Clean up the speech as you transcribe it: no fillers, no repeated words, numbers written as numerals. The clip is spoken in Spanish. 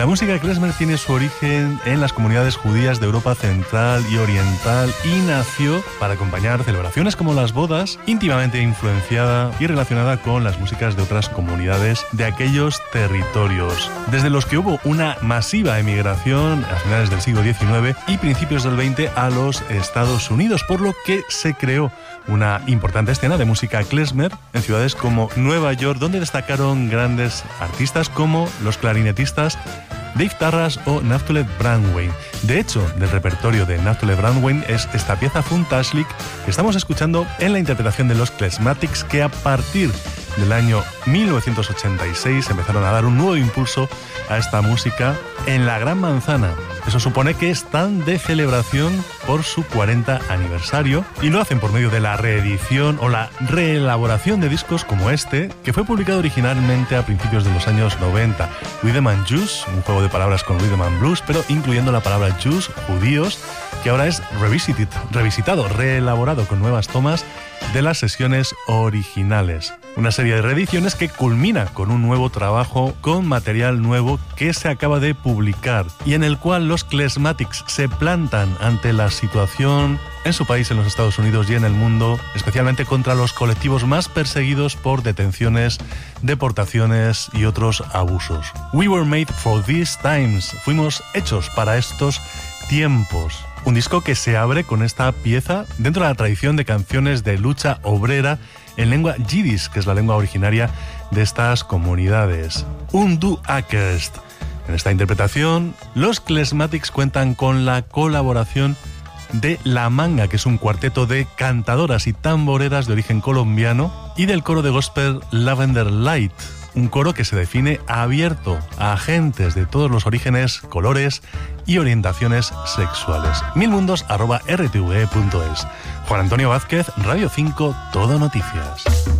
La música klezmer tiene su origen en las comunidades judías de Europa Central y Oriental y nació para acompañar celebraciones como las bodas, íntimamente influenciada y relacionada con las músicas de otras comunidades de aquellos territorios, desde los que hubo una masiva emigración a finales del siglo XIX y principios del XX a los Estados Unidos, por lo que se creó una importante escena de música klezmer en ciudades como Nueva York, donde destacaron grandes artistas como los clarinetistas Dave Tarras o Naftali Brandwein. De hecho, del repertorio de Naftali Brandwein es esta pieza Funtashlik que estamos escuchando en la interpretación de los Klezmatics, que a partir del año 1986 empezaron a dar un nuevo impulso a esta música en la Gran Manzana. Eso supone que están de celebración por su 40 aniversario y lo hacen por medio de la reedición o la reelaboración de discos como este, que fue publicado originalmente a principios de los años 90. Rhythm and Jews, un juego de palabras con Rhythm and Blues, pero incluyendo la palabra Jews, judíos, que ahora es revisitado, reelaborado con nuevas tomas de las sesiones originales. Una serie de reediciones que culmina con un nuevo trabajo con material nuevo que se acaba de publicar y en el cual los Klezmatics se plantan ante la situación en su país, en los Estados Unidos y en el mundo, especialmente contra los colectivos más perseguidos por detenciones, deportaciones y otros abusos. We were made for these times. Fuimos hechos para estos tiempos. Un disco que se abre con esta pieza dentro de la tradición de canciones de lucha obrera en lengua yiddish, que es la lengua originaria de estas comunidades. Un Du Akerst. En esta interpretación, los Klezmatics cuentan con la colaboración de La Manga, que es un cuarteto de cantadoras y tamboreras de origen colombiano, y del coro de gospel Lavender Light, un coro que se define abierto a agentes de todos los orígenes, colores y orientaciones sexuales. milmundos@rtve.es. Juan Antonio Vázquez, Radio 5, Todo Noticias.